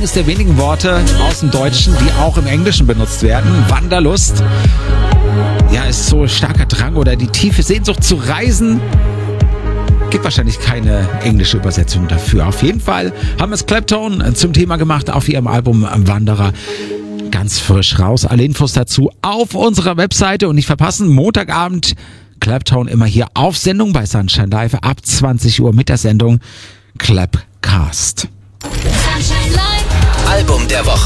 eines der wenigen Worte aus dem Deutschen, die auch im Englischen benutzt werden. Wanderlust. Ja, ist so starker Drang oder die tiefe Sehnsucht zu reisen. Gibt wahrscheinlich keine englische Übersetzung dafür. Auf jeden Fall haben es Clapton zum Thema gemacht auf ihrem Album Wanderer. Ganz frisch raus. Alle Infos dazu auf unserer Webseite und nicht verpassen. Montagabend Clapton immer hier auf Sendung bei Sunshine Live ab 20 Uhr mit der Sendung Clapcast. Album der Woche.